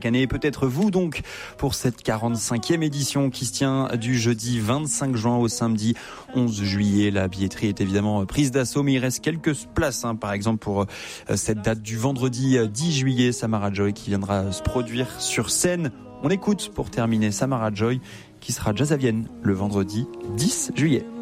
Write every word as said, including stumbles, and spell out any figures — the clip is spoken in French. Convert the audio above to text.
Et peut-être vous donc pour cette quarante-cinquième édition qui se tient du jeudi vingt-cinq juin au samedi onze juillet. La billetterie est évidemment prise d'assaut, mais il reste quelques places, hein, par exemple pour cette date du vendredi dix juillet, Samara Joy qui viendra se produire sur scène. On écoute pour terminer Samara Joy qui sera jazz à Vienne le vendredi dix juillet.